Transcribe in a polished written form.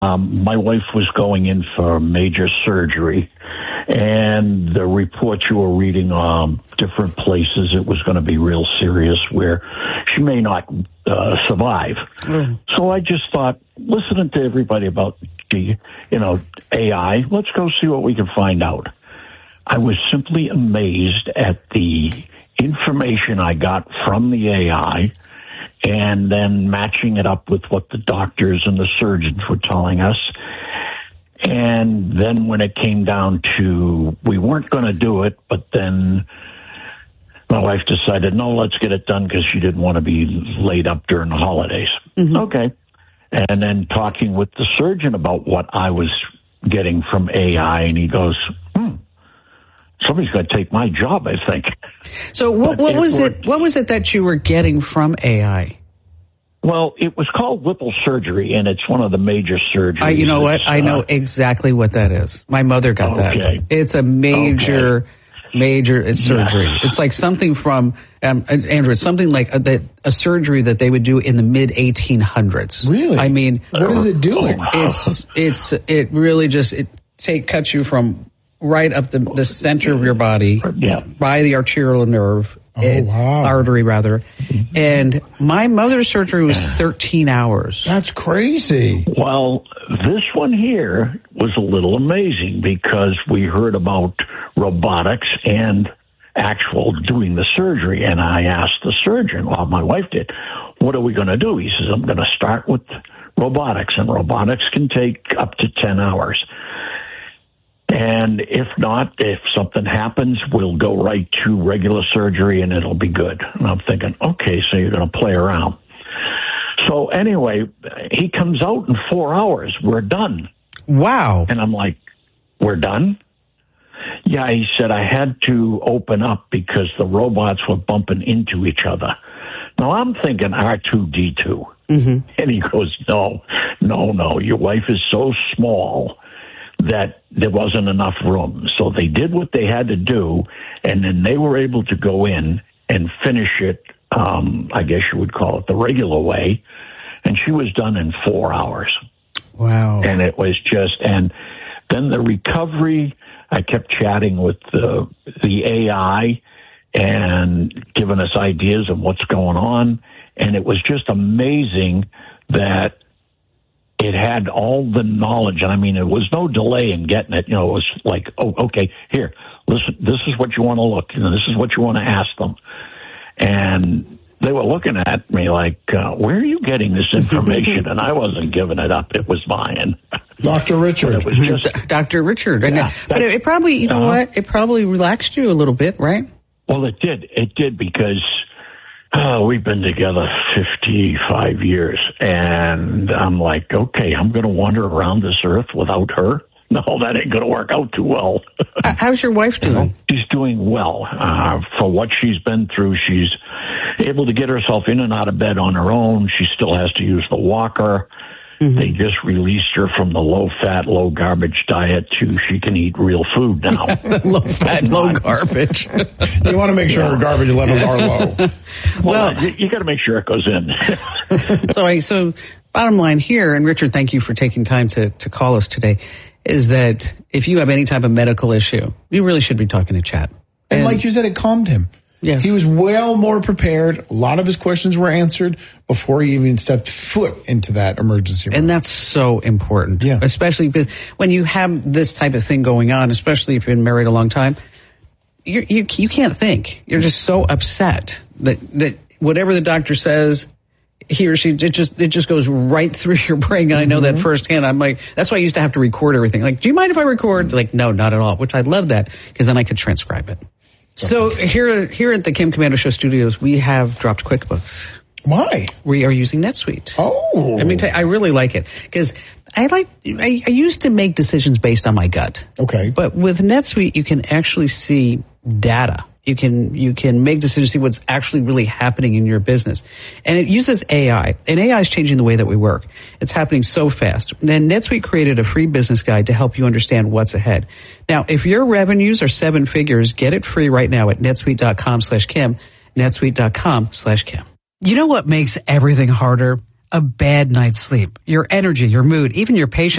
My wife was going in for major surgery, and the reports you were reading, different places, it was going to be real serious, where she may not survive. So I just thought, listening to everybody about AI, let's go see what we can find out. I was simply amazed at the information I got from the AI, and then matching it up with what the doctors and the surgeons were telling us. And then when it came down to, we weren't going to do it, but then my wife decided, no, let's get it done, because she didn't want to be laid up during the holidays. Okay. And then talking with the surgeon about what I was getting from AI, and he goes, somebody's going to take my job, I think. So what was it that you were getting from AI? Well, it was called Whipple surgery, and it's one of the major surgeries. You know what? I know exactly what that is. My mother got that. It's a major surgery. Yes. It's like something from, Andrew, it's something like a surgery that they would do in the mid-1800s. Really? I mean, what is it doing? It really just, cuts you from right up the center of your body, by the arterial nerve, artery rather. And my mother's surgery was 13 hours. That's crazy. Well, this one here was a little amazing, because we heard about robotics and actual doing the surgery. And I asked the surgeon, well, my wife did, what are we going to do? He says, I'm going to start with robotics, and robotics can take up to 10 hours. And if not, if something happens, we'll go right to regular surgery and it'll be good. And I'm thinking, okay, so you're going to play around. So anyway, he comes out in 4 hours. We're done. Wow. And I'm like, we're done? Yeah, he said, I had to open up because the robots were bumping into each other. Now I'm thinking R2-D2. And he goes, no, your wife is so small that there wasn't enough room. So they did what they had to do, and then they were able to go in and finish it, I guess you would call it the regular way, and she was done in 4 hours. Wow. And it was just, and then the recovery, I kept chatting with the AI and giving us ideas of what's going on, and it was just amazing that it had all the knowledge. I mean, it was no delay in getting it. It was like, oh, okay, here, listen, this is what you want to look, this is what you want to ask them. And they were looking at me like, where are you getting this information? And I wasn't giving it up. It was mine. Dr. Richard. It was just, Dr. Richard. But it probably, you know what? It probably relaxed you a little bit, right? Well, it did. It did, because we've been together 55 years, and I'm like, okay, I'm going to wander around this earth without her? No, that ain't going to work out too well. How's your wife doing? She's doing well. For what she's been through, she's able to get herself in and out of bed on her own. She still has to use the walker. They just released her from the low-fat, low-garbage diet to she can eat real food now. Low-fat, low-garbage. You want to make sure her garbage levels are low. Well, you got to make sure it goes in. So bottom line here, and Richard, thank you for taking time to call us today, is that if you have any type of medical issue, you really should be talking to Chad. And like you said, it calmed him. Yes. He was well more prepared. A lot of his questions were answered before he even stepped foot into that emergency room. And that's so important. Yeah. Especially because when you have this type of thing going on, especially if you've been married a long time, you can't think. You're just so upset that whatever the doctor says, he or she, it just goes right through your brain. I know that firsthand. I'm like, that's why I used to have to record everything. Like, do you mind if I record? They're like, no, not at all. Which I love that, because then I could transcribe it. So here at the Kim Komando Show studios, we have dropped QuickBooks. Why? We are using NetSuite. Oh. I mean, I really like it, because I used to make decisions based on my gut. Okay. But with NetSuite, you can actually see data. You can make decisions, see what's actually really happening in your business. And it uses AI. And AI is changing the way that we work. It's happening so fast. Then NetSuite created a free business guide to help you understand what's ahead. Now, if your revenues are 7 figures, get it free right now at netsuite.com/Kim, netsuite.com/Kim. You know what makes everything harder? a bad night's sleep. Your energy, your mood, even your patience